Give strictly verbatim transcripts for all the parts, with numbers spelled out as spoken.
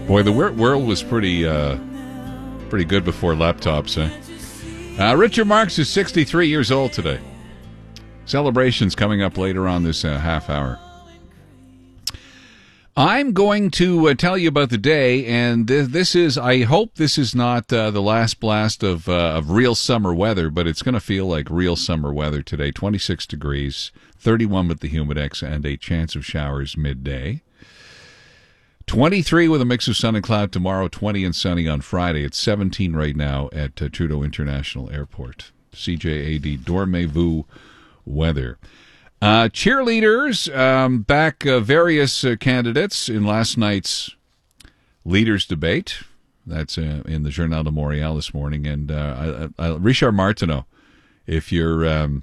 Boy, the wor- world was pretty uh, pretty good before laptops, eh? Uh, Richard Marx is sixty-three years old today. Celebrations coming up later on this uh, half hour. I'm going to uh, tell you about the day, and th- this is, I hope this is not uh, the last blast of, uh, of real summer weather, but it's going to feel like real summer weather today. twenty-six degrees, thirty-one with the humidex, and a chance of showers midday. twenty-three with a mix of sun and cloud tomorrow, twenty and sunny on Friday. It's seventeen right now at uh, Trudeau International Airport. C J A D Dormez-vous weather. Uh, cheerleaders um, back uh, various uh, candidates in last night's leaders debate. That's uh, in the Journal de Montréal this morning. And uh, I, I, Richard Martineau, if you're um,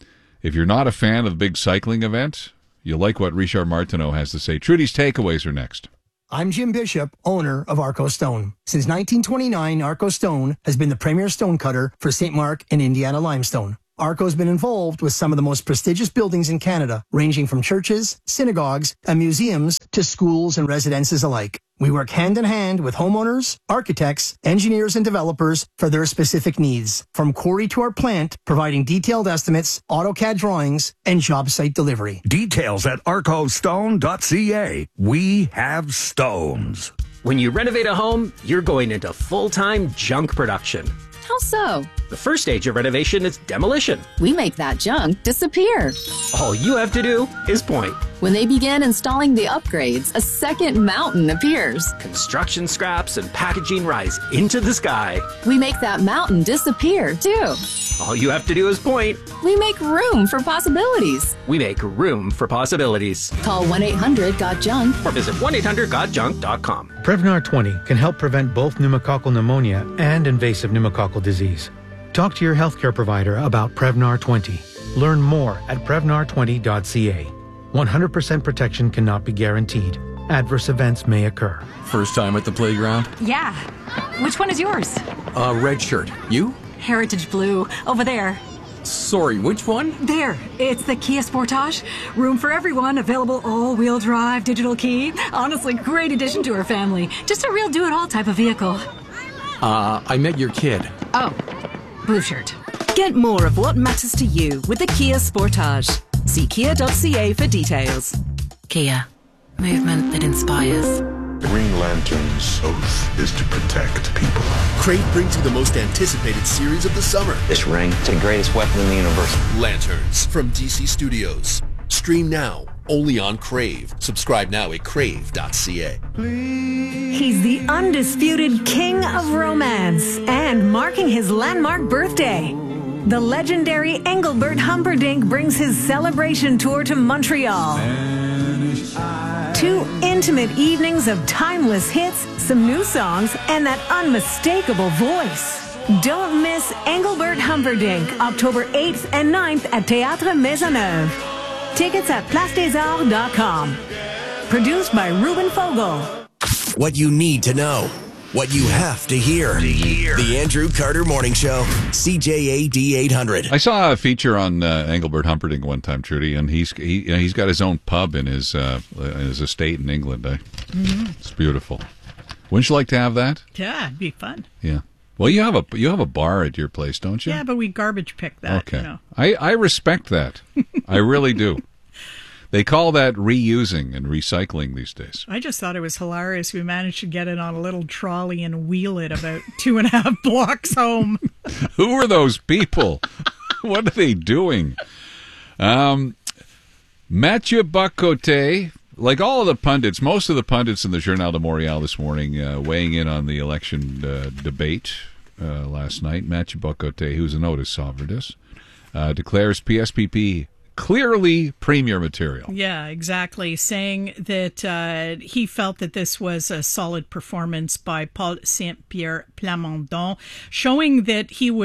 if you're not a fan of the big cycling event, you'll like what Richard Martineau has to say. Trudy's takeaways are next. I'm Jim Bishop, owner of Arco Stone. Since nineteen twenty-nine, Arco Stone has been the premier stone cutter for Saint Mark and Indiana limestone. Arco's been involved with some of the most prestigious buildings in Canada, ranging from churches, synagogues, and museums to schools and residences alike. We work hand in hand with homeowners, architects, engineers, and developers for their specific needs, from quarry to our plant, providing detailed estimates, AutoCAD drawings, and job site delivery. Details at arco stone dot c a. We have stones. When you renovate a home, you're going into full-time junk production. How so? The first stage of renovation is demolition. We make that junk disappear. All you have to do is point. When they begin installing the upgrades, a second mountain appears. Construction scraps and packaging rise into the sky. We make that mountain disappear, too. All you have to do is point. We make room for possibilities. We make room for possibilities. Call one eight hundred got junk or visit one eight hundred got junk dot com. Prevnar twenty can help prevent both pneumococcal pneumonia and invasive pneumococcal disease. Talk to your healthcare provider about Prevnar twenty. Learn more at prevnar twenty dot c a. one hundred percent protection cannot be guaranteed. Adverse events may occur. First time at the playground? Yeah. Which one is yours? Uh, red shirt. You? Heritage Blue. Over there. Sorry, which one? There. It's the Kia Sportage. Room for everyone. Available all-wheel drive, digital key. Honestly, great addition to our family. Just a real do-it-all type of vehicle. Uh, I met your kid. Oh. Blue shirt. Get more of what matters to you with the Kia Sportage. See kia dot c a for details. Kia. Movement that inspires. Green Lantern's oath is to protect people. Crave brings you the most anticipated series of the summer. This ring is the greatest weapon in the universe. Lanterns from D C Studios. Stream now, only on Crave. Subscribe now at crave dot c a. He's the undisputed king of romance and marking his landmark birthday. The legendary Engelbert Humperdinck brings his celebration tour to Montreal. Two intimate evenings of timeless hits, some new songs, and that unmistakable voice. Don't miss Engelbert Humperdinck, October eighth and ninth at Théâtre Maisonneuve. Tickets at place des arts dot com. Produced by Ruben Fogel. What you need to know. What you have to hear. To hear. The Andrew Carter Morning Show. C J A D eight hundred. I saw a feature on uh, Engelbert Humperdinck one time, Trudy, and he's he, you know, he's got his own pub in his uh, in his estate in England. Eh? Mm-hmm. It's beautiful. Wouldn't you like to have that? Yeah, it'd be fun. Yeah. Well, you have a you have a bar at your place, don't you? Yeah, but we garbage pick that. Okay. You know. I, I respect that. I really do. They call that reusing and recycling these days. I just thought it was hilarious. We managed to get it on a little trolley and wheel it about two and a half blocks home. Who are those people? What are they doing? Um, Mathieu Bock-Côté, like all of the pundits, most of the pundits in the Journal de Montréal this morning uh, weighing in on the election uh, debate uh, last night. Mathieu Bock-Côté, who's a notice sovereigntist, uh, declares P S P P clearly premier material. Yeah, exactly. Saying that uh, he felt that this was a solid performance by Paul Saint-Pierre Plamondon, showing that he was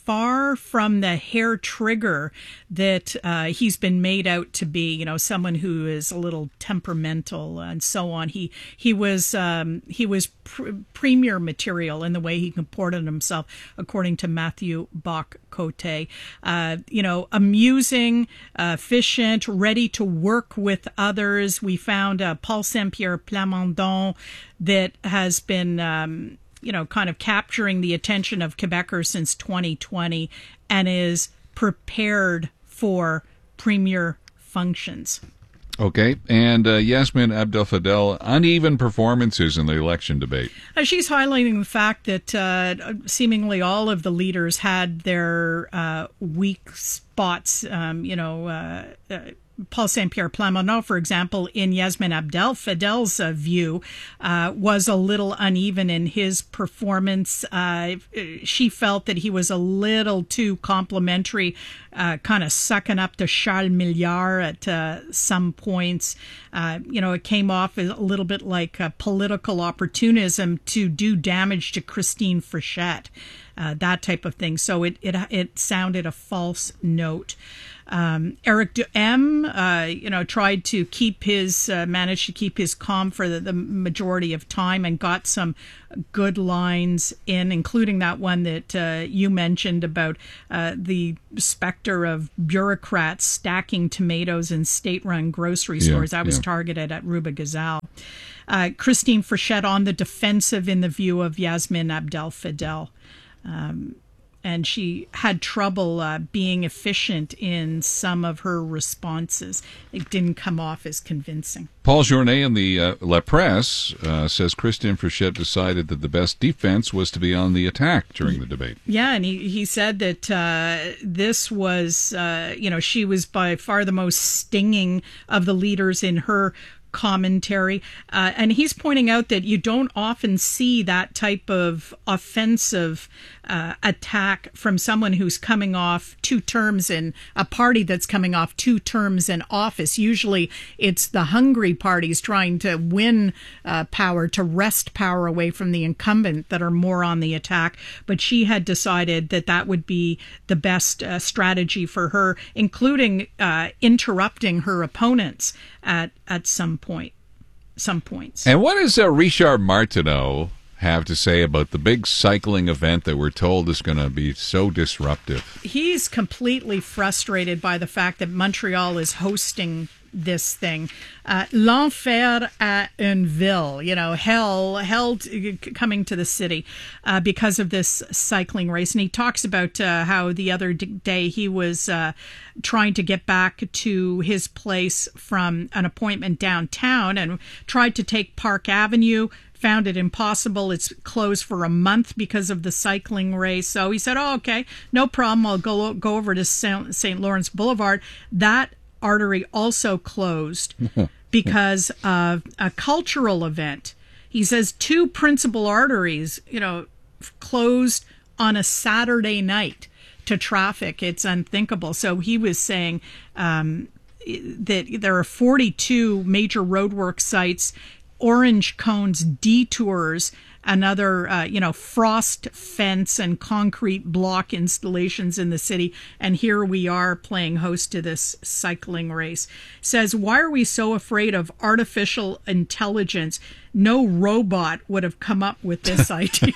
far from the hair trigger that uh, he's been made out to be. You know, someone who is a little temperamental and so on. He he was um, he was pr- premier material in the way he comported himself, according to Matthew Bach-Cote. Uh, you know, amusing, uh, efficient, ready to work with others. We found uh, Paul Saint-Pierre Plamondon that has been, um, you know, kind of capturing the attention of Quebecers since twenty twenty and is prepared for premier functions. Okay, and uh, Yasmin Abdel-Fadel, uneven performances in the election debate. Uh, she's highlighting the fact that uh, seemingly all of the leaders had their uh, weak spots, um, you know, uh, uh, Paul Saint-Pierre Plamondon, for example, in Yasmin Abdel-Fadel's uh, view, uh, was a little uneven in his performance. Uh, she felt that he was a little too complimentary, uh, kind of sucking up to Charles Milliard at uh, some points. Uh, you know, it came off a little bit like a political opportunism to do damage to Christine Frechette, uh, that type of thing. So it, it, it sounded a false note. Um, Eric Duhem, uh, you know, tried to keep his, uh, managed to keep his calm for the, the majority of time and got some good lines in, including that one that uh, you mentioned about uh, the specter of bureaucrats stacking tomatoes in state-run grocery stores. Yeah, that was yeah. targeted at Ruba Gazal. Uh, Christine Frechette on the defensive in the view of Yasmin Abdel-Fadel. Um, And she had trouble uh, being efficient in some of her responses. It didn't come off as convincing. Paul Journet in the uh, La Presse uh, says Christine Frechette decided that the best defense was to be on the attack during the debate. Yeah, and he, he said that uh, this was, uh, you know, she was by far the most stinging of the leaders in her commentary. Uh, and he's pointing out that you don't often see that type of offensive uh, attack from someone who's coming off two terms in a party that's coming off two terms in office. Usually it's the hungry parties trying to win uh, power, to wrest power away from the incumbent that are more on the attack. But she had decided that that would be the best uh, strategy for her, including uh, interrupting her opponents at, at some point, some points. And what does uh, Richard Martineau have to say about the big cycling event that we're told is going to be so disruptive? He's completely frustrated by the fact that Montreal is hosting this thing. Uh, L'enfer à une ville, you know, hell, hell t- coming to the city uh, because of this cycling race. And he talks about uh, how the other d- day he was uh, trying to get back to his place from an appointment downtown and tried to take Park Avenue, found it impossible. It's closed for a month because of the cycling race. So he said, oh, okay, no problem. I'll go go over to Saint Lawrence Boulevard. That artery also closed because of a cultural event. He says two principal arteries, you know, closed on a Saturday night to traffic. It's unthinkable. So he was saying um, that there are forty-two major roadwork sites, orange cones, detours, another, uh, you know, frost fence and concrete block installations in the city. And here we are playing host to this cycling race. Says, why are we so afraid of artificial intelligence? No robot would have come up with this idea.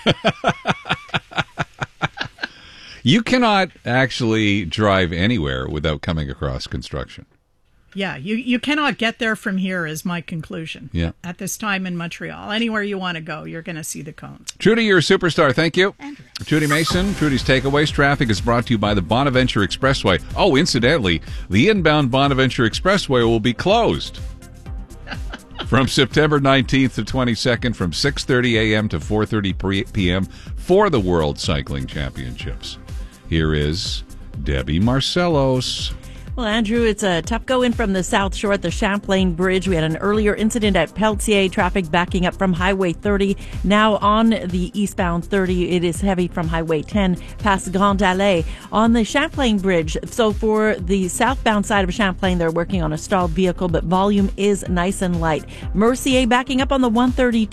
You cannot actually drive anywhere without coming across construction. Yeah, you, you cannot get there from here is my conclusion. Yeah. At this time in Montreal. Anywhere you want to go, you're going to see the cones. Trudy, you're a superstar. Thank you. Andrew. Trudy Mason, Trudy's Takeaways. Traffic is brought to you by the Bonaventure Expressway. Oh, incidentally, the inbound Bonaventure Expressway will be closed from September nineteenth to twenty-second from six thirty a.m. to four thirty p.m. for the World Cycling Championships. Here is Debbie Marcellos. Well, Andrew, it's a tough go in from the South Shore at the Champlain Bridge. We had an earlier incident at Pelletier, traffic backing up from Highway thirty. Now on the eastbound thirty, it is heavy from Highway ten past Grande Allée. On the Champlain Bridge, so for the southbound side of Champlain, they're working on a stalled vehicle, but volume is nice and light. Mercier backing up on the one thirty-two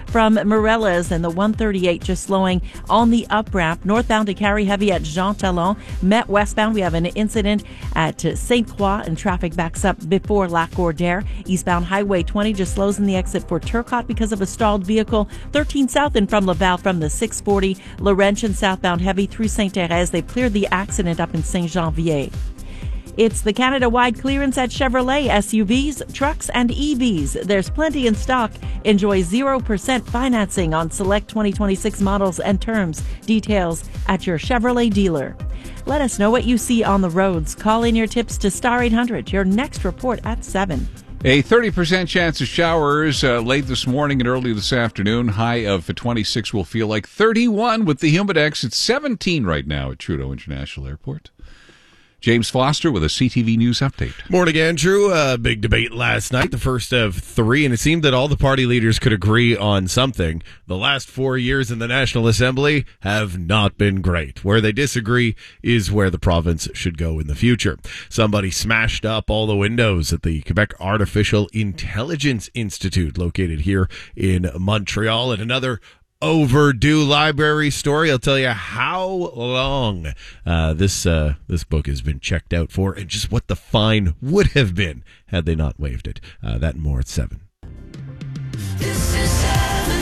from Morelos, and the one thirty-eight just slowing on the up ramp. Northbound to Carry heavy at Jean Talon. Met westbound, we have an incident at Sainte Croix, and traffic backs up before Lac Gourdère. Eastbound Highway twenty just slows in the exit for Turcotte because of a stalled vehicle. thirteen south and from Laval from the six forty. Laurentian southbound heavy through Sainte-Thérèse. They've cleared the accident up in Saint-Janvier. It's the Canada-wide clearance at Chevrolet, S U Vs, trucks, and E Vs. There's plenty in stock. Enjoy zero percent financing on select twenty twenty-six models and terms. Details at your Chevrolet dealer. Let us know what you see on the roads. Call in your tips to Star eight hundred. Your next report at seven. A thirty percent chance of showers uh, late this morning and early this afternoon. High of twenty-six will feel like thirty-one with the Humidex. It's seventeen right now at Trudeau International Airport. James Foster with a C T V News update. Morning, Andrew. Uh, big debate last night, the first of three, and it seemed that all the party leaders could agree on something. The last four years in the National Assembly have not been great. Where they disagree is where the province should go in the future. Somebody smashed up all the windows at the Quebec Artificial Intelligence Institute, located here in Montreal, and another overdue library story. I'll tell you how long uh, this uh, this book has been checked out for, and just what the fine would have been had they not waived it. Uh, that and more at seven. This is seven.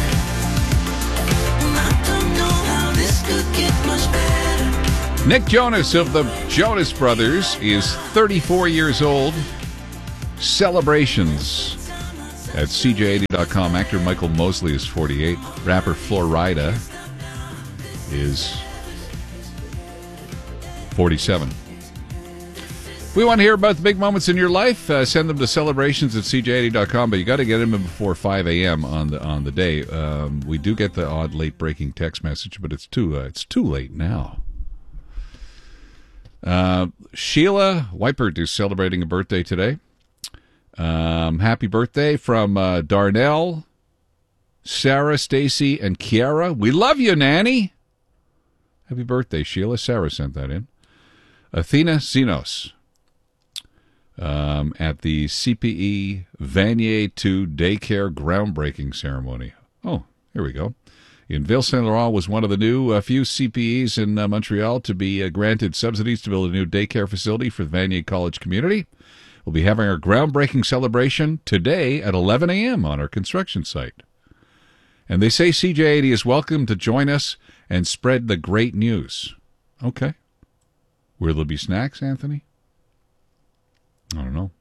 I don't know how this could get much better. Nick Jonas of the Jonas Brothers is thirty-four years old. Celebrations at C J eighty dot com. Actor Michael Mosley is forty-eight. Rapper Florida is forty-seven. We want to hear about the big moments in your life. Uh, send them to celebrations at C J eighty dot com, but you got to get them in before five a.m. on the on the day. Um, we do get the odd late breaking text message, but it's too uh, it's too late now. Uh, Sheila Weipert is celebrating a birthday today. Um, happy birthday from uh, Darnell, Sarah, Stacy, and Kiara. We love you, Nanny. Happy birthday, Sheila. Sarah sent that in. Athena Zinos um, at the C P E Vanier two daycare groundbreaking ceremony. Oh, here we go. In Ville-Saint-Laurent was one of the new uh, few C P Es in uh, Montreal to be uh, granted subsidies to build a new daycare facility for the Vanier College community. We'll be having our groundbreaking celebration today at eleven a.m. on our construction site. And they say C J eighty is welcome to join us and spread the great news. Okay. Will there be snacks, Anthony? I don't know.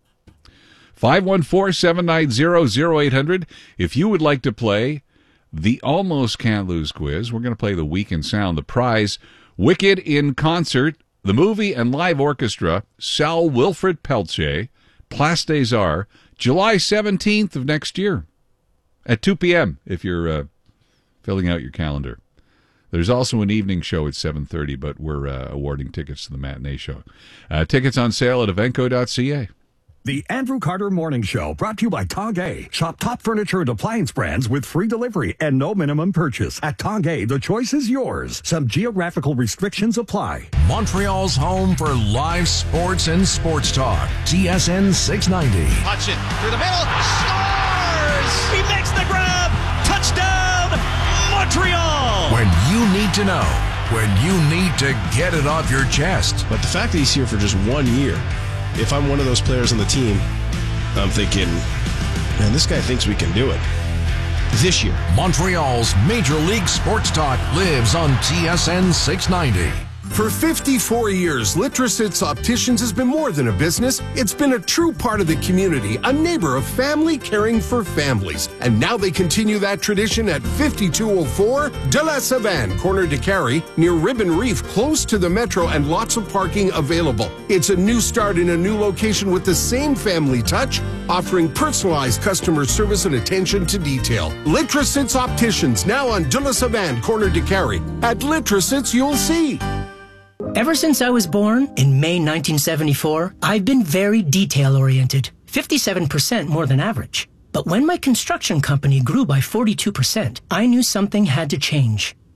five one four, seven nine zero, zero eight hundred. If you would like to play the Almost Can't Lose quiz, we're going to play the Week in Sound. The prize, Wicked in Concert, the movie and live orchestra, Sal Wilfrid Peltier, Place des Arts, July seventeenth of next year at two p.m. if you're uh, filling out your calendar. There's also an evening show at seven thirty, but we're uh, awarding tickets to the matinee show. Uh, tickets on sale at evenco dot c a. The Andrew Carter Morning Show, brought to you by Tongay. Shop top furniture and appliance brands with free delivery and no minimum purchase. At Tongay, the choice is yours. Some geographical restrictions apply. Montreal's home for live sports and sports talk. T S N six ninety. Hutchin through the middle. Scores! He makes the grab. Touchdown, Montreal! When you need to know. When you need to get it off your chest. But the fact that he's here for just one year, if I'm one of those players on the team, I'm thinking, man, this guy thinks we can do it. This year. Montreal's Major League Sports Talk lives on T S N six ninety. For fifty-four years, Litrosits Opticians has been more than a business. It's been a true part of the community, a neighbor of family caring for families. And now they continue that tradition at fifty-two oh four De La Savane, corner de Carrie, near Ribbon Reef, close to the metro, and lots of parking available. It's a new start in a new location with the same family touch, offering personalized customer service and attention to detail. Litrosits Opticians, now on De La Savane, corner de Carrie. At Litrosits, you'll see. Ever since I was born in May nineteen seventy-four, I've been very detail-oriented, fifty-seven percent more than average. But when my construction company grew by forty-two percent, I knew something had to change.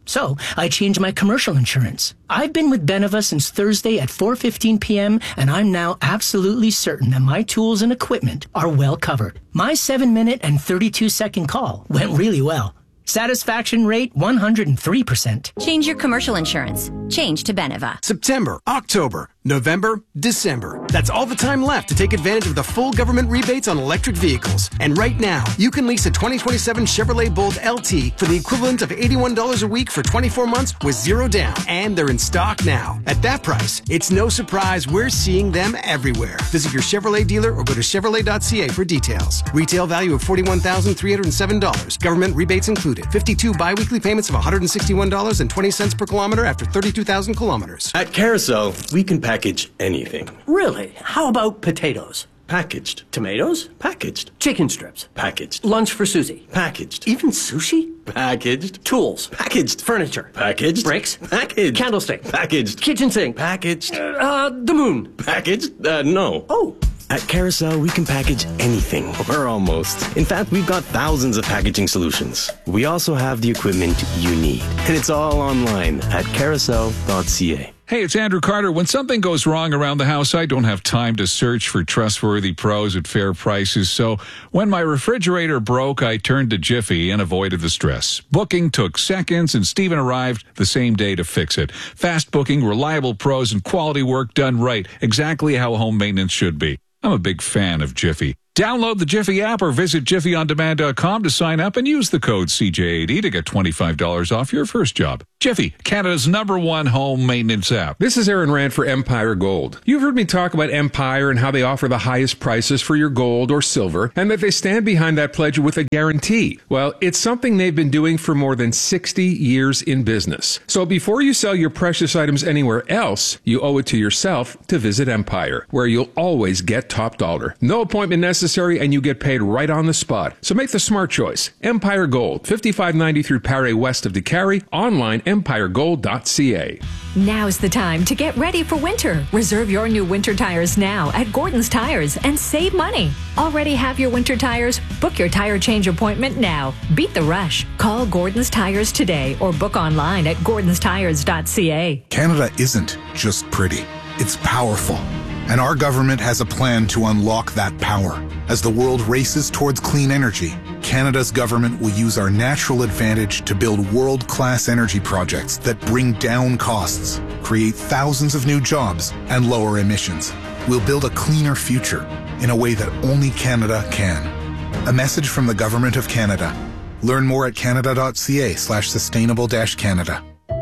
So I changed my commercial insurance. I've been with Beneva since Thursday at four fifteen p.m., and I'm now absolutely certain that my tools and equipment are well covered. My seven minute and thirty-two second call went really well. Satisfaction rate one hundred three percent. Change your commercial insurance. Change to Beneva. September, October, November, December. That's all the time left to take advantage of the full government rebates on electric vehicles. And right now, you can lease a twenty twenty-seven Chevrolet Bolt L T for the equivalent of eighty-one dollars a week for twenty-four months with zero down. And they're in stock now. At that price, it's no surprise we're seeing them everywhere. Visit your Chevrolet dealer or go to Chevrolet dot C A for details. Retail value of forty-one thousand three hundred seven dollars. Government rebates included. fifty-two biweekly payments of one hundred sixty-one dollars and twenty cents per kilometer after thirty-two thousand kilometers. At Carousel, we can package anything. Really? How about potatoes? Packaged. Tomatoes? Packaged. Chicken strips? Packaged. Lunch for Susie? Packaged. Even sushi? Packaged. Tools? Packaged. Furniture? Packaged. Bricks? Packaged. Candlestick? Packaged. Kitchen sink? Packaged. Uh, the moon? Packaged? Uh, no. Oh. At Carousel, we can package anything, or almost. In fact, we've got thousands of packaging solutions. We also have the equipment you need. And it's all online at carousel dot c a. Hey, it's Andrew Carter. When something goes wrong around the house, I don't have time to search for trustworthy pros at fair prices. So when my refrigerator broke, I turned to Jiffy and avoided the stress. Booking took seconds, and Steven arrived the same day to fix it. Fast booking, reliable pros, and quality work done right. Exactly how home maintenance should be. I'm a big fan of Jiffy. Download the Jiffy app or visit jiffy on demand dot com to sign up and use the code C J A D to get twenty-five dollars off your first job. Jiffy, Canada's number one home maintenance app. This is Aaron Rand for Empire Gold. You've heard me talk about Empire and how they offer the highest prices for your gold or silver, and that they stand behind that pledge with a guarantee. Well, it's something they've been doing for more than sixty years in business. So before you sell your precious items anywhere else, you owe it to yourself to visit Empire, where you'll always get top dollar. No appointment necessary, and you get paid right on the spot. So make the smart choice. Empire Gold, fifty-five ninety-three Paré west of DeCarry, online empire gold dot c a. Now's the time to get ready for winter. Reserve your new winter tires now at Gordon's Tires and save money. Already have your winter tires? Book your tire change appointment now. Beat the rush. Call Gordon's Tires today or book online at gordons tires dot c a. Canada isn't just pretty, it's powerful. And our government has a plan to unlock that power. As the world races towards clean energy, Canada's government will use our natural advantage to build world-class energy projects that bring down costs, create thousands of new jobs, and lower emissions. We'll build a cleaner future in a way that only Canada can. A message from the Government of Canada. Learn more at canada dot c a slash sustainable dash Canada.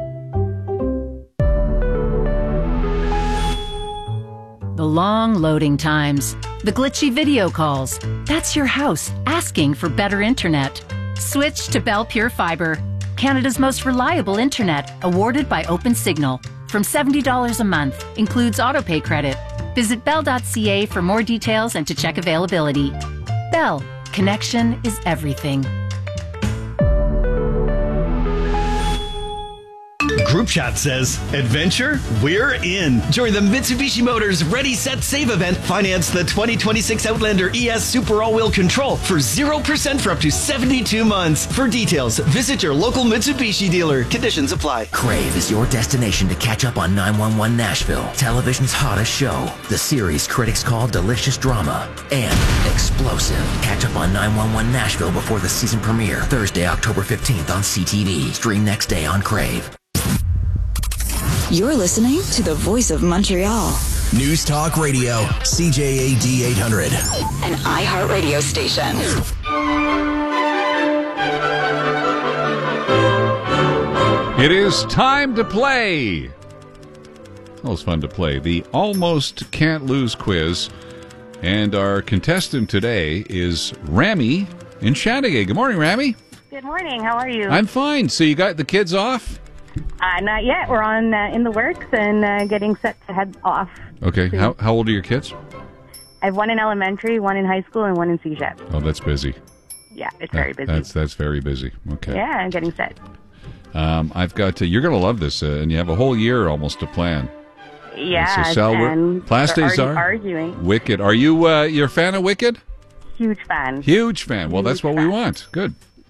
The long loading times, the glitchy video calls. That's your house asking for better internet. Switch to Bell Pure Fiber, Canada's most reliable internet, awarded by OpenSignal. From seventy dollars a month, includes autopay credit. Visit bell dot c a for more details and to check availability. Bell, connection is everything. Group Chat says, adventure? We're in. Join the Mitsubishi Motors Ready, Set, Save event. Finance the twenty twenty-six Outlander E S Super All-Wheel Control for zero percent for up to seventy-two months. For details, visit your local Mitsubishi dealer. Conditions apply. Crave is your destination to catch up on nine one one Nashville, television's hottest show. The series critics call delicious drama and explosive. Catch up on nine one one Nashville before the season premiere, Thursday, October fifteenth on C T V. Stream next day on Crave. You're listening to the Voice of Montreal. News Talk Radio, C J A D eight hundred. An iHeartRadio station. It is time to play. That was fun to play. The Almost Can't Lose quiz. And our contestant today is Rami in Chateauguay. Good morning, Rami. Good morning. How are you? I'm fine. So you got the kids off? Uh, not yet. We're on uh, in the works and uh, getting set to head off. Okay. soon. How how old are your kids? I have one in elementary, one in high school, and one in C J E P. Oh, that's busy. Yeah, it's very busy. That's that's very busy. Okay. Yeah, I'm getting set. Um, I've got to, you're going to love this, uh, and you have a whole year almost to plan. Yeah, so Sal, and Plastes they're are already arguing. Wicked. Are you uh, you're a fan of Wicked? Huge fan. Huge fan. Well, Huge that's what fan. we want. Good.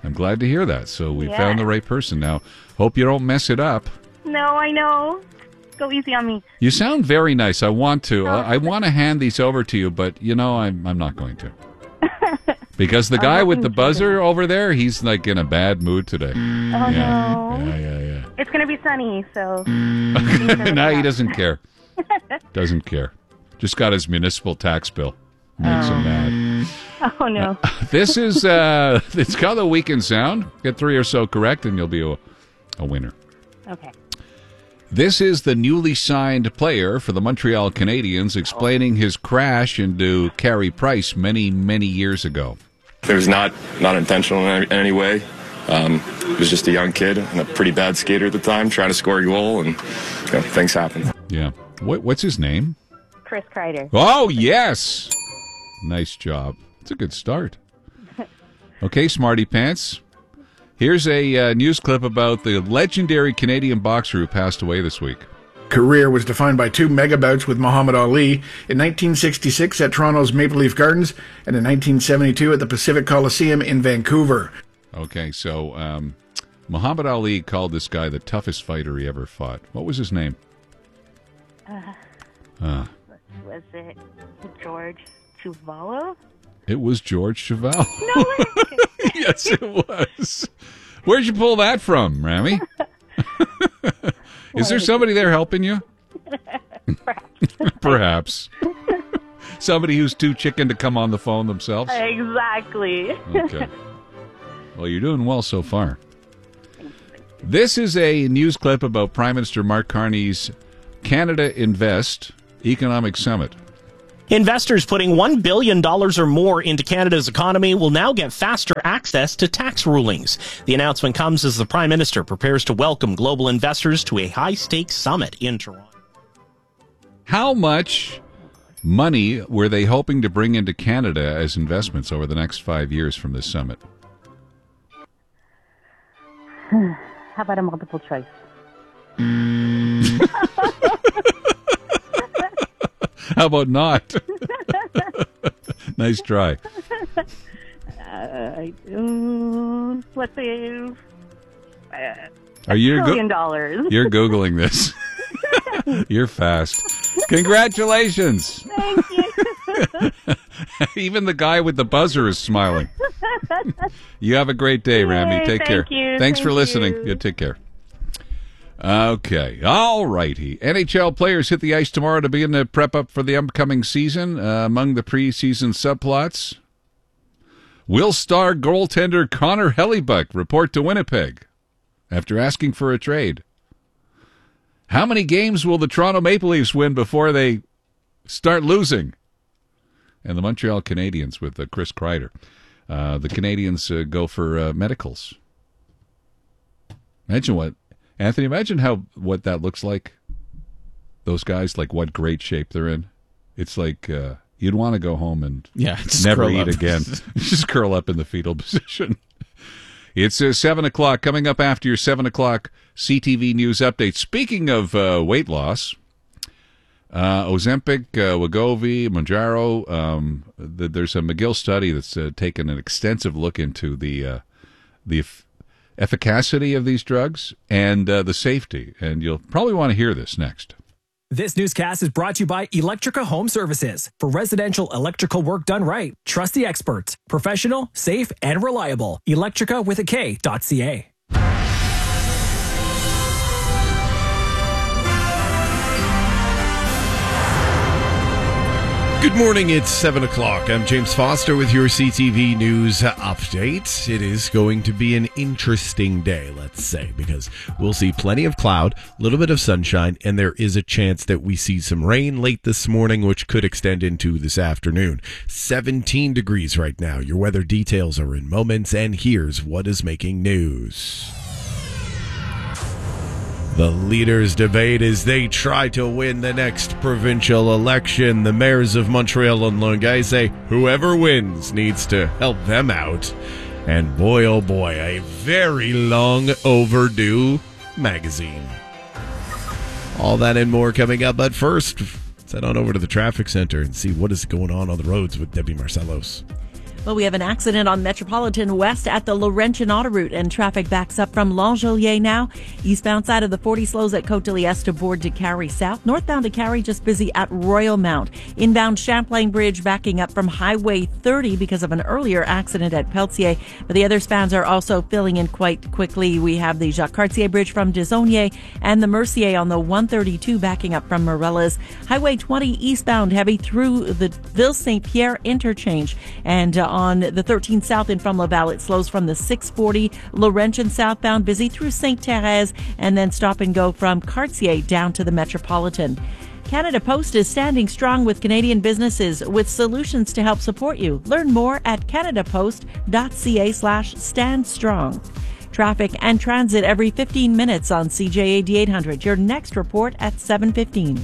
I'm glad to hear that. So we Yeah. found the right person now. Hope you don't mess it up. No, I know. Go easy on me. You sound very nice. I want to. I, I want to hand these over to you, but you know, I'm I'm not going to. Because the guy with the buzzer over there, he's like in a bad mood today. Oh, yeah. no. Yeah, yeah, yeah. It's going to be sunny, so. No, he doesn't care. Doesn't care. Just got his municipal tax bill. Makes him mad. Oh, no. This is, uh, it's called the Weekend Sound. Get three or so correct, and you'll be a, a winner. Okay. This is the newly signed player for the Montreal Canadiens explaining his crash into Carey Price many, many years ago. It was not, not intentional in any, in any way. Um, it was just a young kid and a pretty bad skater at the time trying to score a goal, and you know, things happen. Yeah. What, what's his name? Chris Kreider. Oh, yes. Nice job. It's a good start. Okay, Smarty Pants. Here's a uh, news clip about the legendary Canadian boxer who passed away this week. Career was defined by two mega bouts with Muhammad Ali in nineteen sixty-six at Toronto's Maple Leaf Gardens and in nineteen seventy-two at the Pacific Coliseum in Vancouver. Okay, so um, Muhammad Ali called this guy the toughest fighter he ever fought. What was his name? Uh, Uh, was it George Chuvalo? it was George Chuvalo. No way. Yes, it was. Where'd you pull that from, Rami? Is there somebody there helping you? Perhaps. Perhaps. Somebody who's too chicken to come on the phone themselves? Exactly. Okay. Well, you're doing well so far. This is a news clip about Prime Minister Mark Carney's Canada Invest Economic Summit. Investors putting one billion dollars or more into Canada's economy will now get faster access to tax rulings. The announcement comes as the Prime Minister prepares to welcome global investors to a high-stakes summit in Toronto. How much money were they hoping to bring into Canada as investments over the next five years from this summit? How about a multiple choice? How about not? Nice try. Uh, um, let's say uh, Are you a trillion dollars. You're Googling this. You're fast. Congratulations. Thank you. Even the guy with the buzzer is smiling. You have a great day, Rami. Yay, Take thank care. you, Thanks for thank listening. you. You take care. Okay. All righty. N H L players hit the ice tomorrow to begin to prep up for the upcoming season. Uh, among the preseason subplots, will star goaltender Connor Hellebuck report to Winnipeg after asking for a trade? How many games will the Toronto Maple Leafs win before they start losing? And the Montreal Canadiens with uh, Chris Kreider. Uh, the Canadians uh, go for uh, medicals. Imagine what, Anthony, imagine how what that looks like. Those guys, like what great shape they're in. It's like uh, you'd want to go home and yeah, never curl eat up. again. Just curl up in the fetal position. It's uh, seven o'clock. Coming up after your seven o'clock C T V News update. Speaking of uh, weight loss, uh, Ozempic, uh, Wegovy, Mounjaro, um, the, there's a McGill study that's uh, taken an extensive look into the uh, the eff- efficacy of these drugs and uh, the safety. And you'll probably want to hear this next. This newscast is brought to you by Electrica Home Services. For residential electrical work done right, trust the experts. Professional, safe, and reliable. Electrica with a K dot C A. Good morning, it's seven o'clock. I'm James Foster with your C T V News update. It is going to be an interesting day, let's say, because we'll see plenty of cloud, a little bit of sunshine, and there is a chance that we see some rain late this morning, which could extend into this afternoon. seventeen degrees right now. Your weather details are in moments, and here's what is making news. The leaders debate as they try to win the next provincial election. The mayors of Montreal and Longueuil say whoever wins needs to help them out. And boy, oh boy, a very long overdue magazine. All that and more coming up, but first, let's head on over to the traffic center and see what is going on on the roads with Debbie Marcellos. Well, we have an accident on Metropolitan West at the Laurentian Autoroute, and traffic backs up from L'Angelier now. Eastbound side of the forty slows at Côte de Liesse to Bourg de Carry South. Northbound to Carry just busy at Royal Mount. Inbound Champlain Bridge backing up from Highway thirty because of an earlier accident at Pelletier. But the other spans are also filling in quite quickly. We have the Jacques Cartier Bridge from Desognier and the Mercier on the one thirty-two backing up from Morellas. Highway twenty eastbound heavy through the Ville-Saint-Pierre interchange. And uh, on the thirteen south and from Laval, it slows from the six forty Laurentian southbound, busy through Sainte-Thérèse, and then stop and go from Cartier down to the Metropolitan. Canada Post is standing strong with Canadian businesses with solutions to help support you. Learn more at canadapost.ca slash stand strong. Traffic and transit every fifteen minutes on C J A D eight hundred. Your next report at seven fifteen.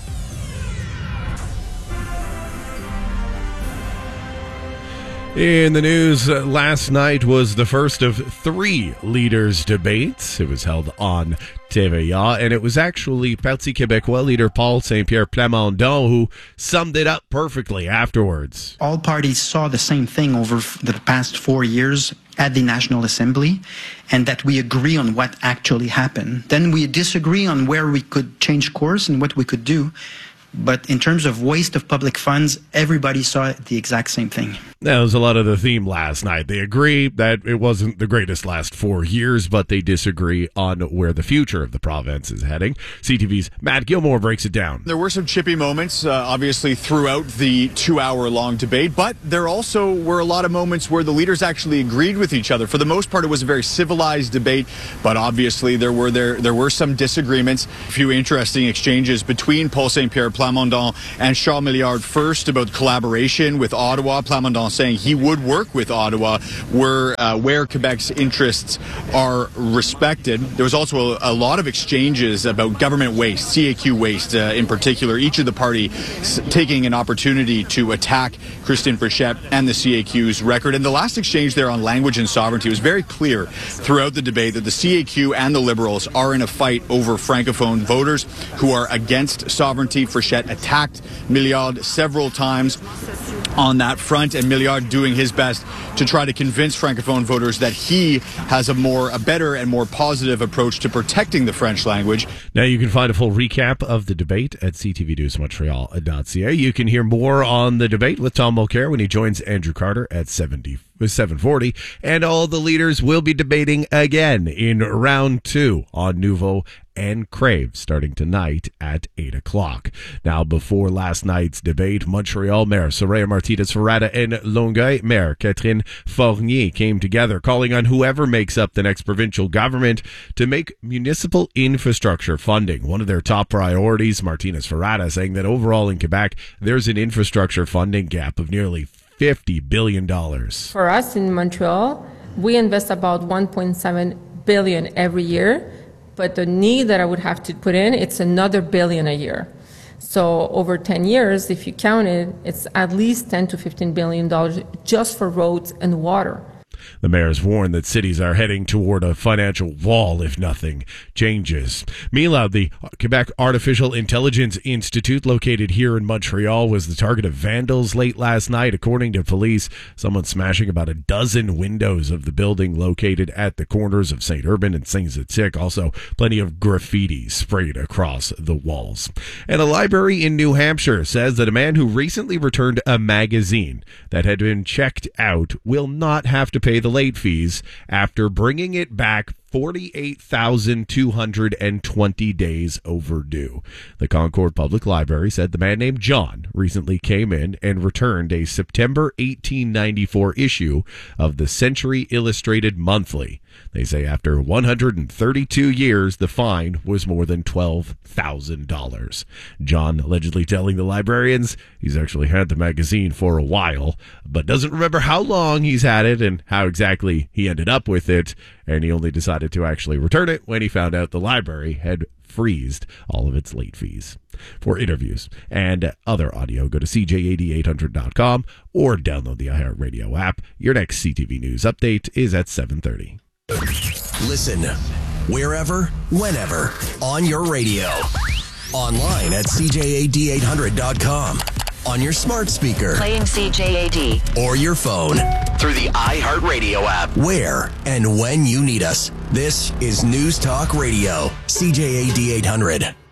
In the news, uh, last night was the first of three leaders' debates. It was held on T V A, and it was actually Parti Québécois leader Paul Saint-Pierre Plamondon who summed it up perfectly afterwards. All parties saw the same thing over the past four years at the National Assembly, and that we agree on what actually happened. Then we disagree on where we could change course and what we could do. But in terms of waste of public funds, everybody saw the exact same thing. That was a lot of the theme last night. They agree that it wasn't the greatest last four years, but they disagree on where the future of the province is heading. C T V's Matt Gilmore breaks it down. There were some chippy moments, uh, obviously, throughout the two-hour-long debate, but there also were a lot of moments where the leaders actually agreed with each other. For the most part, it was a very civilized debate, but obviously there were there there were some disagreements. A few interesting exchanges between Paul Saint-Pierre Plamondon and Charles Milliard, first about collaboration with Ottawa. Plamondon saying he would work with Ottawa where, uh, where Quebec's interests are respected. There was also a, a lot of exchanges about government waste, C A Q waste uh, in particular, each of the parties taking an opportunity to attack Christine Frechette and the C A Q's record. And the last exchange there on language and sovereignty was very clear throughout the debate that the C A Q and the Liberals are in a fight over Francophone voters who are against sovereignty. Frechette attacked Milliard several times on that front, and Milliard doing his best to try to convince Francophone voters that he has a more, a better and more positive approach to protecting the French language. Now you can find a full recap of the debate at c t v news montreal dot c a. You can hear more on the debate with Tom Mulcair when he joins Andrew Carter at seventy. seven forty, and all the leaders will be debating again in round two on Nouveau and Crave starting tonight at eight o'clock. Now, before last night's debate, Montreal Mayor Soraya Martinez-Ferrada and Longueuil Mayor Catherine Fournier came together, calling on whoever makes up the next provincial government to make municipal infrastructure funding one of their top priorities. Martinez-Ferrada saying that overall in Quebec, there's an infrastructure funding gap of nearly fifty billion dollars. For us in Montreal, we invest about one point seven billion dollars every year, but the need that I would have to put in, it's another billion a year. So over ten years, if you count it, it's at least ten to fifteen billion dollars just for roads and water. The mayor's warned that cities are heading toward a financial wall if nothing changes. Meanwhile, the Quebec Artificial Intelligence Institute, located here in Montreal, was the target of vandals late last night. According to police, someone smashing about a dozen windows of the building located at the corners of Saint Urbain and Saint Zetic. Also, plenty of graffiti sprayed across the walls. And a library in New Hampshire says that a man who recently returned a magazine that had been checked out will not have to pay the late fees after bringing it back forty-eight thousand two hundred twenty days overdue. The Concord Public Library said the man named John recently came in and returned a September eighteen ninety-four issue of the Century Illustrated Monthly. They say after one hundred thirty-two years, the fine was more than twelve thousand dollars. John allegedly telling the librarians he's actually had the magazine for a while, but doesn't remember how long he's had it and how exactly he ended up with it, and he only decided to actually return it when he found out the library had freezed all of its late fees. For interviews and other audio, go to c j a d eight hundred dot com or download the iHeartRadio app. Your next C T V News update is at seven thirty. Listen wherever, whenever, on your radio. Online at c j a d eight hundred dot com. on your smart speaker. Playing C J A D. Or your phone. Through the iHeartRadio app. Where and when you need us. This is News Talk Radio, C J A D eight hundred.